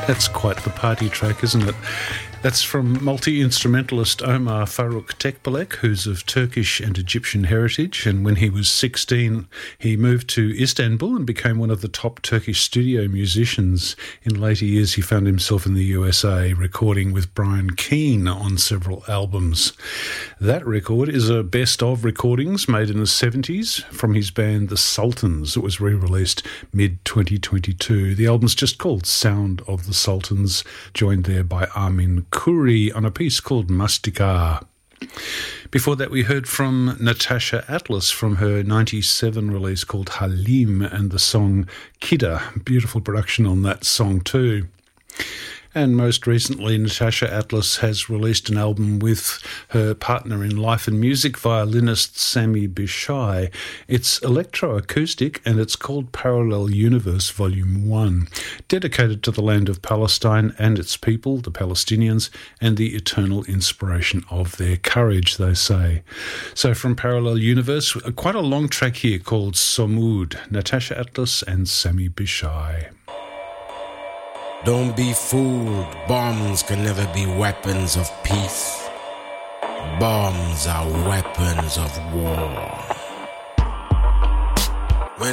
That's quite the party track, isn't it? That's from multi-instrumentalist Omar Faruk Tekbalek, who's of Turkish and Egyptian heritage, and when he was 16, he moved to Istanbul and became one of the top Turkish studio musicians. In later years, he found himself in the USA, recording with Brian Keane on several albums. That record is a best-of recordings made in the 70s from his band The Sultans. It was re-released mid-2022. The album's just called Sound of the Sultans, joined there by Armin Kuri on a piece called Mastika. Before that, we heard from Natasha Atlas from her 97 release called Halim and the song Kida. Beautiful production on that song too. And most recently, Natasha Atlas has released an album with her partner in life and music, violinist Sami Bishai. It's electroacoustic and it's called Parallel Universe Volume 1, dedicated to the land of Palestine and its people, the Palestinians, and the eternal inspiration of their courage, they say. So from Parallel Universe, quite a long track here called Somud, Natasha Atlas and Sami Bishai. Don't be fooled, bombs can never be weapons of peace. Bombs are weapons of war.